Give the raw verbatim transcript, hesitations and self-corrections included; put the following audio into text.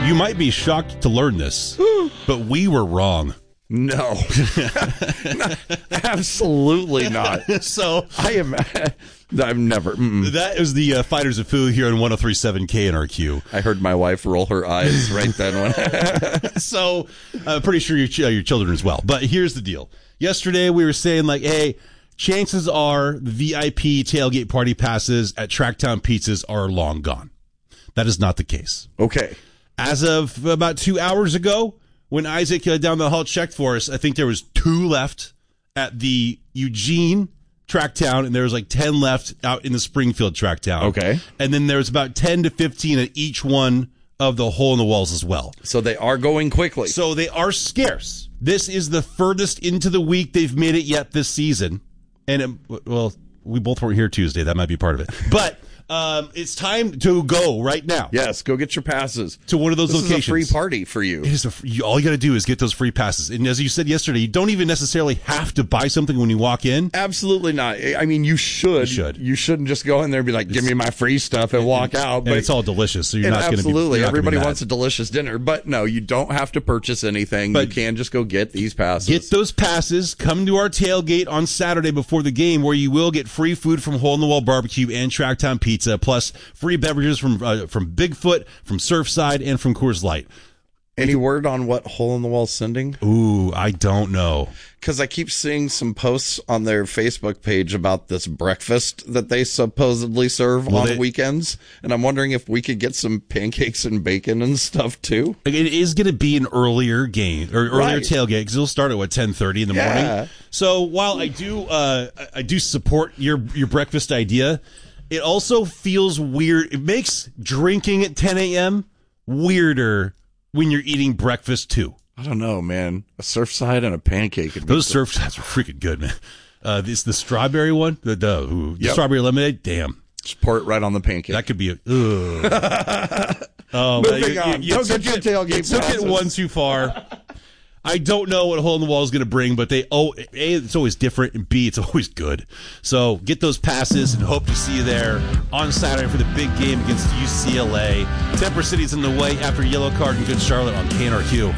You might be shocked to learn this, but we were wrong. No. No, absolutely not. So I am. I've never. Mm-mm. That is the uh, Fighters of Food here on one oh three point seven K N R Q. I heard my wife roll her eyes right then. When So I'm pretty sure your, ch- your children as well. But here's the deal. Yesterday we were saying like, hey, chances are the V I P tailgate party passes at Tracktown Pizzas are long gone. That is not the case. Okay. As of about two hours ago, when Isaac uh, down the hall checked for us, I think there was two left at the Eugene Tracktown, and there was like ten left out in the Springfield Tracktown. Okay. And then there was about ten to fifteen at each one of the hole in the walls as well. So they are going quickly. So they are scarce. This is the furthest into the week they've made it yet this season. And, it, well, we both weren't here Tuesday. That might be part of it. But um, it's time to go right now. Yes, go get your passes to one of those this locations. This is a free party for you. It is a free, all you got to do is get those free passes. And as you said yesterday, you don't even necessarily have to buy something when you walk in. Absolutely not. I mean, you should. You should. You shouldn't just go in there and be like, give me my free stuff and walk and, out. And but it's all delicious, so you're not going to be absolutely. You're not Everybody gonna be wants a delicious dinner. But no, you don't have to purchase anything. But you can just go get these passes. Get those passes. Come to our tailgate on Saturday before the game, where you will get free food from Hole in the Wall Barbecue and Tracktown Pizza, plus free beverages from uh, from Bigfoot, from Surfside, and from Coors Light. Any word on what Hole in the Wall's sending? Ooh, I don't know. Because I keep seeing some posts on their Facebook page about this breakfast that they supposedly serve well, on they, weekends. And I'm wondering if we could get some pancakes and bacon and stuff too. It is going to be an earlier game or earlier right. tailgate because it'll start at what ten thirty in the yeah. morning. So while I do, uh, I do support your your breakfast idea, it also feels weird. It makes drinking at ten a.m. weirder when you're eating breakfast too. I don't know, man. A Surfside and a pancake. Those Surfsides are freaking good, man. Uh, this the strawberry one, the the, ooh, the yep. strawberry lemonade. Damn, just pour it right on the pancake. That could be a. oh, moving on. You, you, you took took, it, tailgate you took it one too far. I don't know what Hole in the Wall is going to bring, but they oh, A, it's always different, and B, it's always good. So get those passes and hope to see you there on Saturday for the big game against U C L A. Temper City's in the way after yellow card in Good Charlotte on K N R Q.